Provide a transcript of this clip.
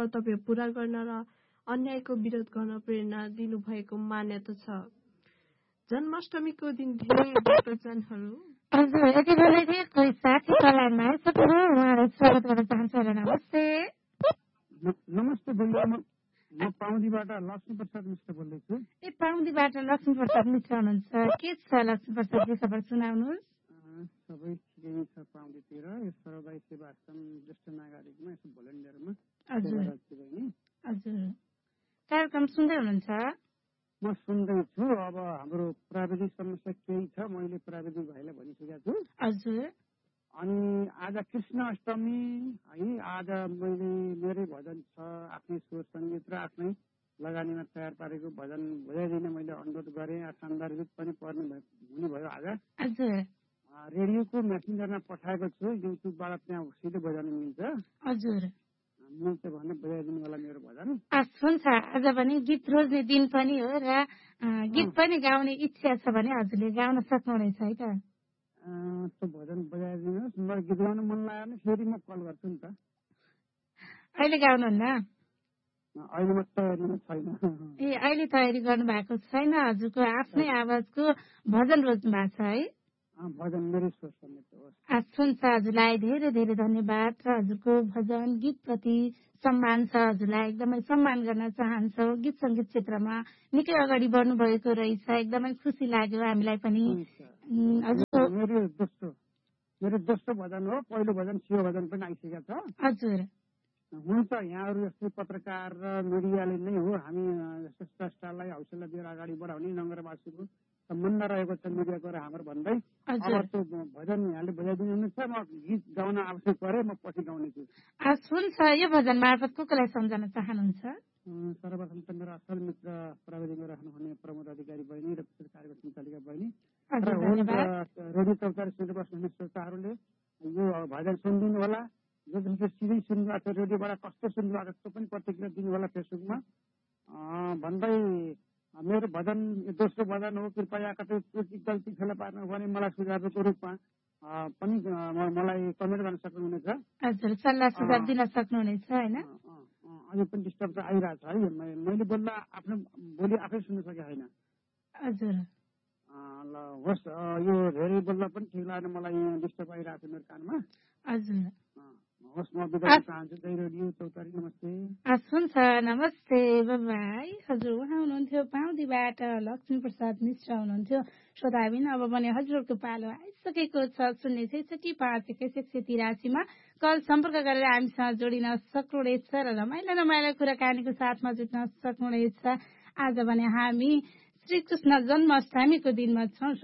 कर्तव्य पूरा गर्न र अन्यायको विरोध गर्न प्रेरणा दिनुभएको मान्यता छ। जन्माष्टमीको दिन धेरै भक्तजनहरू हजुर यति बेला चाहिँ कोही साथी कलामा सबैले उहाँलाई स्वागत गर्न चाहन्छु। नमस्ते। नमस्ते बहिनी, म पाउँदीबाट लक्ष्मी प्रसाद मिश्र बोल्दैछु। पाउँदीबाट लक्ष्मी प्रसाद मिश्र हुनुहुन्छ। के छ लक्ष्मी प्रसादजी, खबर सुनाउनुहोस्। सबै ठिकै छ पाउँदीतिर। यो सर्वदायी सेवा आश्रम ज्येष्ठ नागरिकमा यसो भोलिन्टियरमा। हजुर हजुर कार्यक्रम सुन्दै हुनुहुन्छ? म सुन्दैछु। अब हाम्रो प्राविधिक समस्या केही छ, मैले प्राविधिक भाइलाई भनिसकेको छु। हजुर। अनि आज कृष्ण अष्टमी है, आज मैले मेरै भजन छ, आफ्नै स्वर सङ्गीत र आफ्नै लगानीमा तयार पारेको भजन बजाइदिन मैले अनुरोध गरेँ। सान्दर्भिक पनि हुने भयो आज। हजुर। रेडियोको मेसेन्जरमा पठाएको छु, युट्युबबाट त्यहाँ सिधै बजाउनु मिल्छ। हजुर मिल्छ भने बजाइदिनु होला मेरो भजन। हुन्छ। आज पनि गीत रोज्ने दिन पनि हो र गीत पनि गाउने इच्छा छ भने हजुरले गाउन सक्नुहुनेछ है त। त्यो भजन बजाइदिनुहोस्। मलाई गीत गाउन मन लाग्यो भने फेरि म कल गर्छु नि त। अहिले गाउनुहुन्न? अहिले म तयारीमा छैन। अहिले तयारी गर्नु भएको छैन। हजुरको आफ्नै आवाजको भजन रोज्नु भएको छ है? भजन मेरो स्वर सङ्गीत हो। हुन्छ। हजुरलाई धेरै धेरै धन्यवाद। र हजुरको भजन गीतप्रति सम्मान छ, हजुरलाई एकदमै सम्मान गर्न चाहन्छौँ। गीत सङ्गीत क्षेत्रमा निकै अगाडि बढ्नु भएको रहेछ, एकदमै खुसी लाग्यो हामीलाई पनि। मेरो दोस्रो भजन हो। पहिलो भजन शिव भजन पनि आइसकेको छ। हजुर हुन्छ। यहाँहरू जस्तै पत्रकार र मिडियाले नै हो हामी यस्तो संस्थालाई हौसला दिएर अगाडि बढाउने नगरवासीको सम्बन्ध रहेको छ मिडियाको र हाम्रो भन्दै। अब त्यो भजन यहाँले बजाइदिनुहुन्छ। म गीत गाउन आवश्यक परे म पछि गाउनेछु। हुन्छ। यो भजन मार्फत कसलाई सम्झाउन चाहनुहुन्छ? सर्वप्रथम त मेरो असल मित्र प्राविधिकमा राख्नुहुने प्रमोद अधिकारी बहिनी र कार्यको सञ्चालिका बहिनी रेडियो चौतारी सुनेर बस्नुहुने श्रोताहरूले यो भजन सुनिदिनु होला। जो जसले सिधै सुन्नुभएको छ रेडियोबाट कस्तो सुन्नुभएको छ त्यो पनि प्रतिक्रिया दिनु होला फेसबुकमा भन्दै। मेरो भजन दोस्रो भजन हो। कृपया कतै त्रुटि गल्ती फेला पार्नु भने मलाई सुझावको रूपमा पनि मलाई कमेन्ट गर्न सक्नुहुनेछ। हजुर सल्लाह सुझाव दिन सक्नुहुनेछ होइन? अझै पनि डिस्टर्ब त आइरहेको छ है। मैले बोल्दा आफ्नो बोली आफै सुन्न सकेको छैन। हजुर ल होस्। यो धेरै बोल्दा पनि ठिक लागेन मलाई, डिस्टर्ब आइरहेको छ मेरो कानमा। हजुर होस्। म बिदा चाहन्छु। जय रेडियो चौतारी। नमस्ते। हुन्छ। नमस्ते, बाई। हजुर उहाँ हुनुहुन्थ्यो पाउँदीबाट लक्ष्मी प्रसाद मिश्र हुनुहुन्थ्यो। श्रोताबिन अब भने हजुरको पालो आइसकेको छ। 06165 कल सम्पर्क गरेर हामीसँग जोडिन सक्नुहुनेछ र रमाइलो कुराकानीको साथमा जुट्न सक्नुहुनेछ। आज भने हामी श्रीकृष्ण जन्माष्टमीको दिनमा छौँ।